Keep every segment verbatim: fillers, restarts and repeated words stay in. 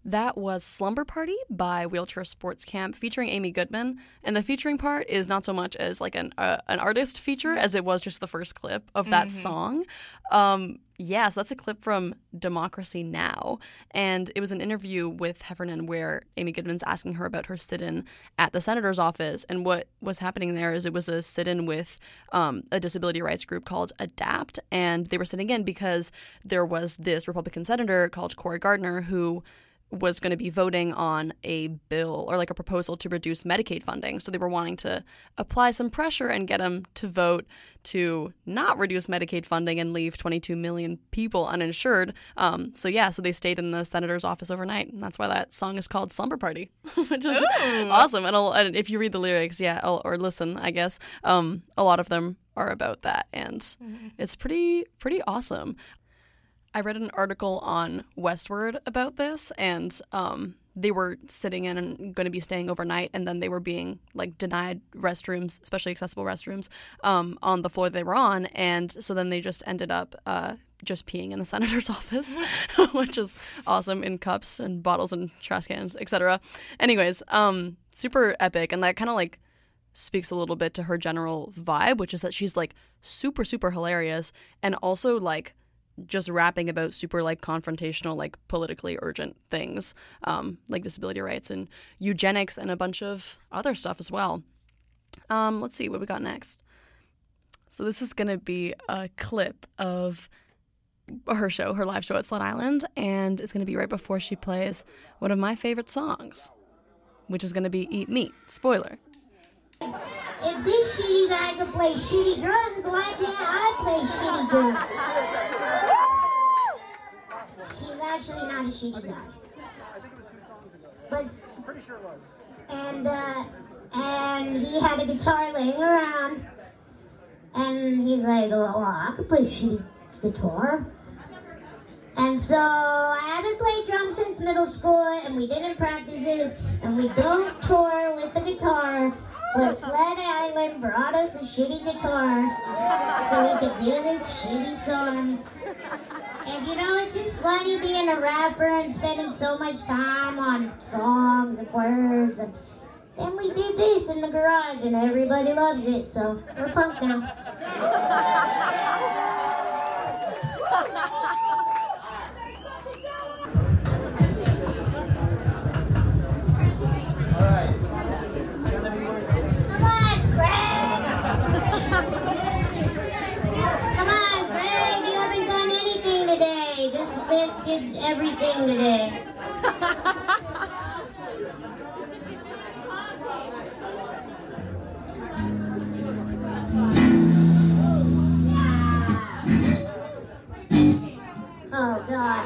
That was Slumber Party by Wheelchair Sports Camp featuring Amy Goodman. And the featuring part is not so much as like an uh, an artist feature as it was just the first clip of that mm-hmm. song. Um, yeah, so that's a clip from Democracy Now! And it was an interview with Heffernan where Amy Goodman's asking her about her sit-in at the senator's office. And what was happening there is it was a sit-in with um, a disability rights group called ADAPT. And they were sitting in because there was this Republican senator called Cory Gardner who was going to be voting on a bill or like a proposal to reduce Medicaid funding. So they were wanting to apply some pressure and get him to vote to not reduce Medicaid funding and leave twenty-two million people uninsured. Um, so yeah, so they stayed in the senator's office overnight. And that's why that song is called Slumber Party, which is Ooh. awesome. And, and if you read the lyrics, yeah, or listen, I guess, um, a lot of them are about that. And mm-hmm. it's pretty, pretty awesome. I read an article on Westword about this, and um, they were sitting in and going to be staying overnight, and then they were being like denied restrooms, especially accessible restrooms, um, on the floor they were on, and so then they just ended up uh, just peeing in the senator's office, which is awesome, in cups and bottles and trash cans, et cetera. Anyways, um, super epic, and that kind of like speaks a little bit to her general vibe, which is that she's like super, super hilarious, and also like just rapping about super like confrontational, like politically urgent things, um, like disability rights and eugenics and a bunch of other stuff as well. Um, let's see what we got next. So this is going to be a clip of her show, her live show at Slut Island, and it's going to be right before she plays one of my favorite songs, which is going to be Eat Meat. Spoiler. If this shitty guy can play shitty drums, why can't I play shitty drums? He's actually not a shitty guy. I think it was two songs ago. But, I'm pretty sure it was. And, uh, and he had a guitar laying around. And he's like, oh, well, I could play shitty guitar. And so I haven't played drums since middle school, and we didn't practice this, and we don't tour with the guitar. But Sled Island brought us a shitty guitar so we could do this shitty song. And you know, it's just funny being a rapper and spending so much time on songs and words. And then we did this in the garage and everybody loves it, so we're pumped now. Lift did everything today. Oh God.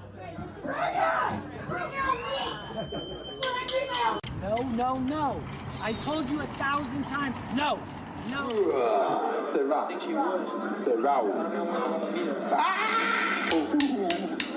No, no, no. I told you a thousand times. No. No. The round. The round. Ah!